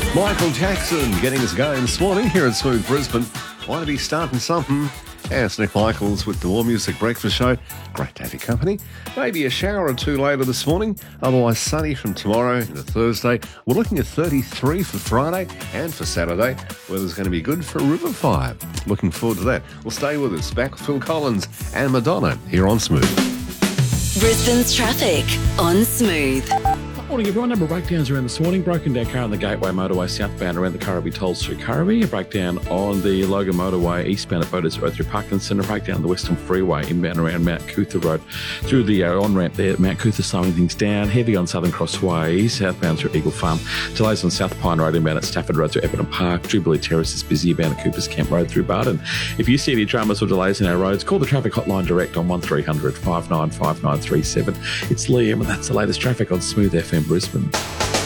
Michael Jackson getting us going this morning here at Smooth Brisbane. Want to be starting something? It's Nick Michaels with the More Music Breakfast Show. Great to have your company. Maybe a shower or two later this morning. Otherwise sunny from tomorrow into Thursday. We're looking at 33 for Friday and for Saturday. Weather's going to be good for River Fire. Looking forward to that. Well, stay with us. Back with Phil Collins and Madonna here on Smooth. Brisbane's traffic on Smooth. Morning everyone, number of breakdowns around this morning. Broken down car on the Gateway Motorway southbound around the Currabee Tolls through Currabee. A breakdown on the Logan Motorway eastbound at Boaters Road through Parkinson. A breakdown on the Western Freeway inbound around Mount Cootha Road through the on-ramp there at Mount Cootha, slowing things down. Heavy on Southern Crossway southbound through Eagle Farm. Delays on South Pine Road inbound at Stafford Road through Everton Park. Jubilee Terrace is busy inbound at Coopers Camp Road through Barton. If you see any dramas or delays in our roads, call the traffic hotline direct on 1300 595937. It's Liam and that's the latest traffic on Smooth FM Brisbane.